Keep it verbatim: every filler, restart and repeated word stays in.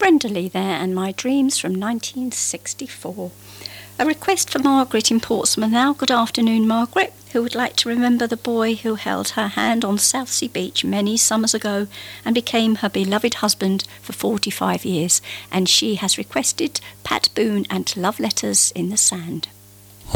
Brenda Lee there, and My Dreams from nineteen sixty-four. A request for Margaret in Portsmouth now. Good afternoon, Margaret, who would like to remember the boy who held her hand on Southsea Beach many summers ago and became her beloved husband for forty-five years. And she has requested Pat Boone and Love Letters in the Sand.